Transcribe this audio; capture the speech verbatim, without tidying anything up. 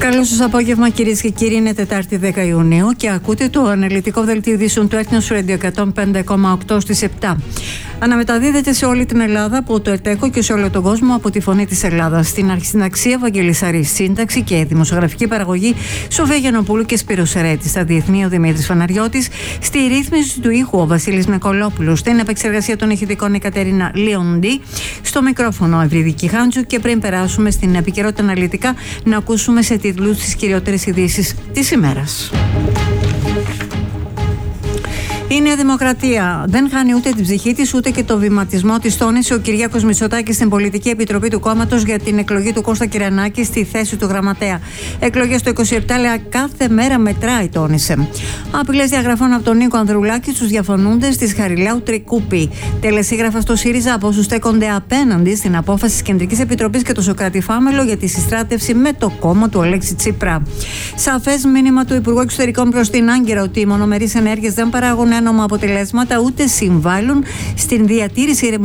Καλό σας απόγευμα, κυρίες και κύριοι. Είναι Τετάρτη δέκα Ιουνίου και ακούτε το αναλυτικό δελτίο ειδήσεων του Ethnos Radio εκατόν πέντε κόμμα οκτώ στις επτά. Αναμεταδίδεται σε όλη την Ελλάδα από το ΕΡΤΕΚΟ και σε όλο τον κόσμο από τη Φωνή της Ελλάδας. Στην αρχισυνταξία Βαγγέλης Αρής, σύνταξη και δημοσιογραφική παραγωγή Σοφία Γιαννοπούλου και Σπύρος Σερέτης. Στα διεθνή ο Δημήτρης Φαναριώτης. Στη ρύθμιση του ήχου ο Βασίλης Νικολόπουλος. Στην επεξεργασία των ηχητικών η Κατερίνα Λιοντή. Στο μικρόφωνο Ευρυδική Χάντζου. Και πριν περάσουμε στην επικαιρότητα αναλυτικά, να ακούσουμε σε τίτλους τις κυριότερες ειδήσεις της ημέρας. Η Νέα Δημοκρατία δεν χάνει ούτε την ψυχή της ούτε και το βηματισμό της, τόνισε ο Κυριάκος Μητσοτάκης στην Πολιτική Επιτροπή του κόμματος για την εκλογή του Κώστα Κυρανάκη στη θέση του γραμματέα. Εκλογές το είκοσι επτά, λέει, κάθε μέρα μετράει, τόνισε. Απειλές διαγραφών από τον Νίκο Ανδρουλάκη στους διαφωνούντες της Χαριλάου Τρικούπη. Τελεσίγραφα στο ΣΥΡΙΖΑ από όσους στέκονται απέναντι στην απόφαση της Κεντρικής Επιτροπής και το Σωκράτη Φάμελο για τη συστράτευση με το κόμμα του Αλέξη Τσίπρα. Σαφές μήνυμα του Υπουργού Εξωτερικών προς την Άγκυρα ότι οι μονομερείς ενέργειες δεν παράγουν ένομα αποτελέσματα ούτε συμβάλλουν στην διατήρηση